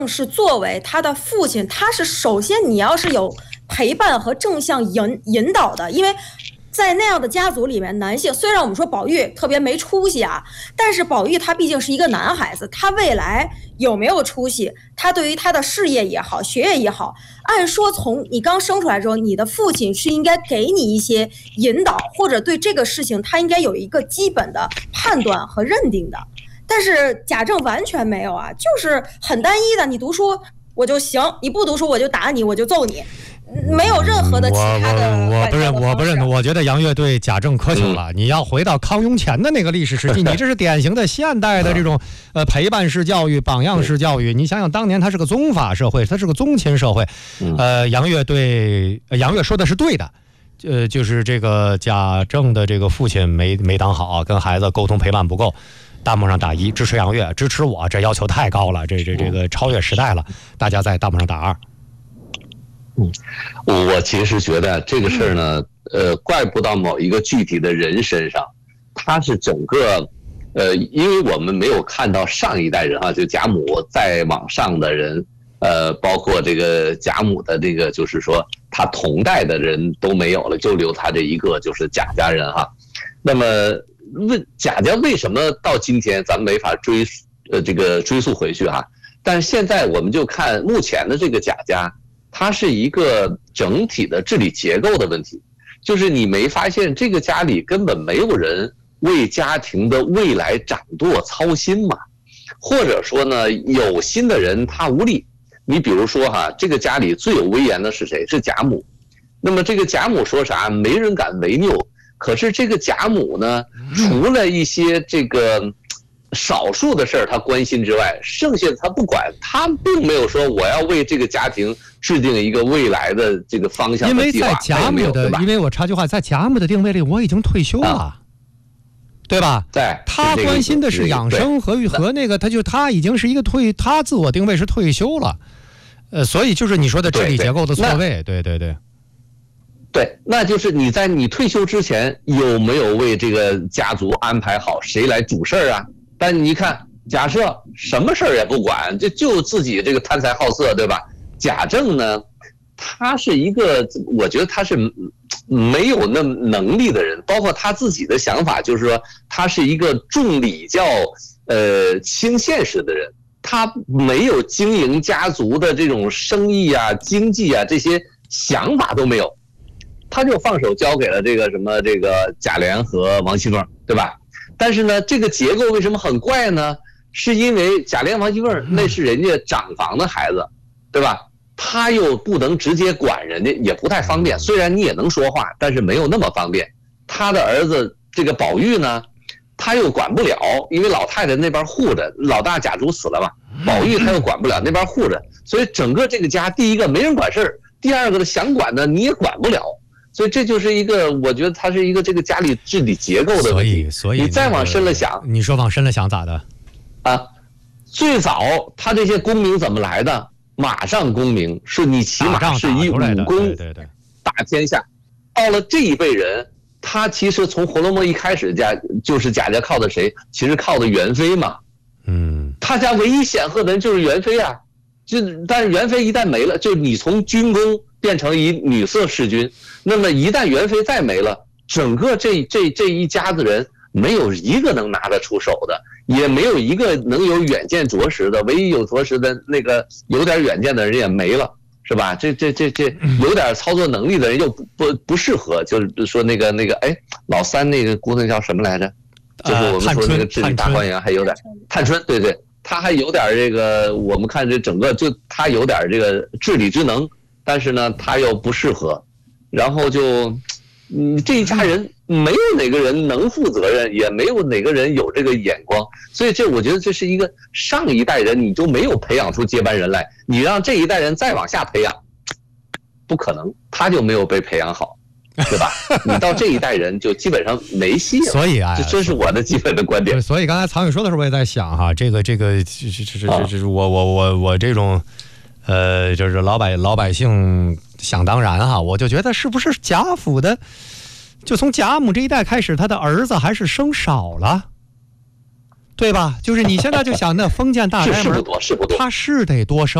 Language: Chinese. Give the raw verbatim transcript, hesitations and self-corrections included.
是作为他的父亲，他是首先你要是有陪伴和正向引引导的，因为在那样的家族里面，男性虽然我们说宝玉特别没出息啊，但是宝玉他毕竟是一个男孩子，他未来有没有出息，他对于他的事业也好，学业也好，按说从你刚生出来之后，你的父亲是应该给你一些引导，或者对这个事情他应该有一个基本的判断和认定的。但是贾政完全没有啊，就是很单一的，你读书我就行，你不读书我就打你，我就揍你，没有任何的其他的、 嗯、我我不认我不认同，我觉得杨岳对贾政苛求了、嗯。你要回到康雍乾的那个历史时期，你这是典型的现代的这种呃陪伴式教育、榜样式教育。你想想，当年它是个宗法社会，它是个宗亲社会，呃，杨岳对呃杨岳说的是对的。呃，就是这个贾政的这个父亲没没当好，跟孩子沟通陪伴不够。弹幕上打一，支持杨岳，支持我，这要求太高了，这这这个超越时代了。大家在弹幕上打二。 嗯，我其实觉得这个事儿呢，呃，怪不到某一个具体的人身上，他是整个，呃，因为我们没有看到上一代人啊，就贾母再往上的人，呃，包括这个贾母的这个，就是说他同代的人都没有了，就留他这一个，就是贾家人哈。那么。问贾家为什么到今天咱们没法追呃这个追溯回去哈、啊？但是现在我们就看目前的这个贾家，它是一个整体的治理结构的问题，就是你没发现这个家里根本没有人为家庭的未来掌舵操心嘛？或者说呢，有心的人他无力。你比如说哈，这个家里最有威严的是谁？是贾母。那么这个贾母说啥，没人敢违拗。可是这个贾母呢，除了一些这个少数的事儿他关心之外，剩下的他不管，他并没有说我要为这个家庭制定一个未来的这个方向的计划。 因为在贾母的，因为我插句话，在贾母的定位里，我已经退休了，啊、对吧？ 对， 他关心的是养生和和那个，他就他已经是一个退，他自我定位是退休了，呃，所以就是你说的治理结构的错位，对对对。 对，那就是你在你退休之前有没有为这个家族安排好谁来主事儿啊？但你看，假设什么事儿也不管，就就自己这个贪财好色，对吧？贾政呢，他是一个，我觉得他是没有那能力的人，包括他自己的想法，就是说他是一个重礼教、呃轻现实的人，他没有经营家族的这种生意啊、经济啊这些想法都没有。他就放手交给了这个什么这个贾琏和王熙凤，对吧？但是呢，这个结构为什么很怪呢？是因为贾琏、王熙凤那是人家长房的孩子，对吧？他又不能直接管人家，也不太方便。虽然你也能说话，但是没有那么方便。他的儿子这个宝玉呢，他又管不了，因为老太太那边护着，老大贾珠死了嘛，宝玉他又管不了，那边护着，所以整个这个家，第一个没人管事儿，第二个呢想管呢你也管不了。所以这就是一个，我觉得它是一个这个家里治理结构的问题。 所以，所以你再往深了想， 你说往深了想咋的？ 啊，最早他这些功名怎么来的？马上功名是你起码是以武功打天下。到了这一辈人，他其实从《红楼梦》一开始家就是贾家靠的谁？其实靠的元妃嘛。 嗯， 他家唯一显赫的人就是元妃啊。就但是元妃一旦没了，就你从军功变成一女色侍君，那么一旦元妃再没了，整个这这这一家子人没有一个能拿得出手的，也没有一个能有远见卓识的，唯一有卓识的那个有点远见的人也没了，是吧？这这这这有点操作能力的人又不不不适合，就是说那个那个哎，老三那个姑娘叫什么来着？就是我们说那个治理大观园还有点探春，对对。他还有点这个，我们看这整个就他有点这个治理之能，但是呢他又不适合，然后就，嗯，这一家人没有哪个人能负责任，也没有哪个人有这个眼光，所以这我觉得这是一个上一代人你就没有培养出接班人来，你让这一代人再往下培养，不可能，他就没有被培养好。对吧？你到这一代人就基本上没戏了。 所以啊， 这这是我的基本的观点。 所以刚才曹宇说的时候，我也在想哈，这个这个这这这这这我我我我这种，呃，就是老百老百姓想当然哈，我就觉得是不是贾府的，就从贾母这一代开始，他的儿子还是生少了。 对吧？就是你现在就想那封建大宅门， 是是不多，是不多， 他是得多生。